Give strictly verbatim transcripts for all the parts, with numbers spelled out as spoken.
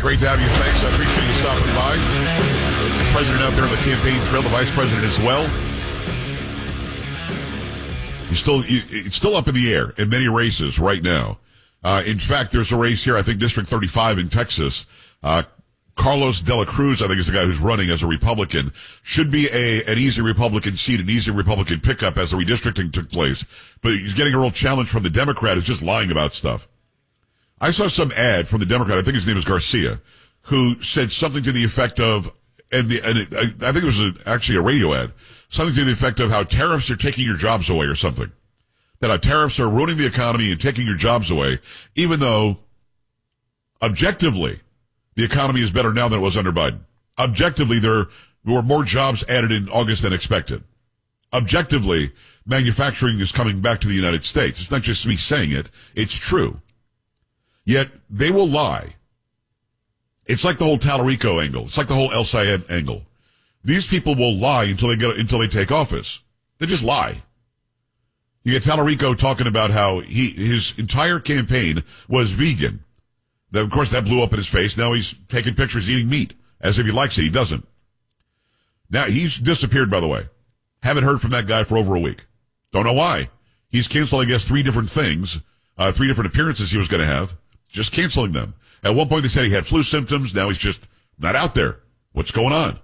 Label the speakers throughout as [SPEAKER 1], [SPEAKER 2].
[SPEAKER 1] great to have you. Thanks. I appreciate you stopping by. The president out there on the campaign trail, the vice president as well. He's still, it's still up in the air in many races right now. Uh, in fact, there's a race here, I think District thirty-five in Texas. Uh, Carlos de la Cruz, I think is the guy who's running as a Republican. Should be a an easy Republican seat, an easy Republican pickup as the redistricting took place. But he's getting a real challenge from the Democrat who's just lying about stuff. I saw some ad from the Democrat, I think his name is Garcia, who said something to the effect of, and, the, and it, I, I think it was a, actually a radio ad, something to the effect of how tariffs are taking your jobs away or something. That our tariffs are ruining the economy and taking your jobs away, even though objectively the economy is better now than it was under Biden. Objectively, there were more jobs added in August than expected. Objectively, manufacturing is coming back to the United States. It's not just me saying it. It's true. Yet, they will lie. It's like the whole Tallarico angle. It's like the whole El Sayed angle. These people will lie until they get, until they take office. They just lie. You get Tallarico talking about how he, his entire campaign was vegan. Of course, that blew up in his face. Now he's taking pictures eating meat as if he likes it. He doesn't. Now, he's disappeared, by the way. Haven't heard from that guy for over a week. Don't know why. He's canceled, I guess, three different things, uh, three different appearances he was going to have. Just canceling them. At one point, they said he had flu symptoms. Now he's just not out there. What's going on?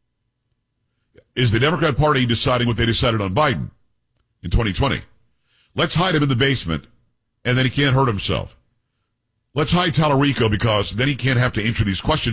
[SPEAKER 1] Is the Democrat Party deciding what they decided on Biden in twenty twenty? Let's hide him in the basement, and then he can't hurt himself. Let's hide Tallarico because then he can't have to answer these questions